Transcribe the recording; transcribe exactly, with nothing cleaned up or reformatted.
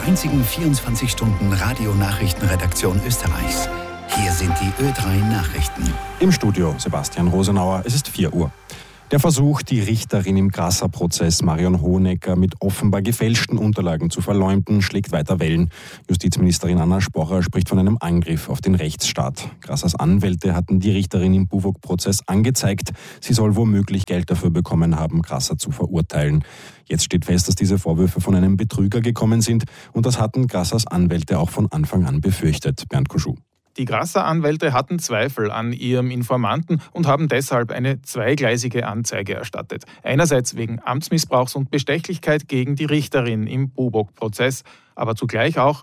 der einzigen vierundzwanzig-Stunden-Radio-Nachrichtenredaktion Österreichs. Hier sind die Ö drei Nachrichten. Im Studio Sebastian Rosenauer, es ist vier Uhr. Der Versuch, die Richterin im Grasser-Prozess Marion Hohenecker mit offenbar gefälschten Unterlagen zu verleumden, schlägt weiter Wellen. Justizministerin Anna Sporer spricht von einem Angriff auf den Rechtsstaat. Grassers Anwälte hatten die Richterin im Buwog-Prozess angezeigt. Sie soll womöglich Geld dafür bekommen haben, Grasser zu verurteilen. Jetzt steht fest, dass diese Vorwürfe von einem Betrüger gekommen sind. Und das hatten Grassers Anwälte auch von Anfang an befürchtet. Bernd Kuschuh. Die Grasser-Anwälte hatten Zweifel an ihrem Informanten und haben deshalb eine zweigleisige Anzeige erstattet. Einerseits wegen Amtsmissbrauchs und Bestechlichkeit gegen die Richterin im Buwog-Prozess, aber zugleich auch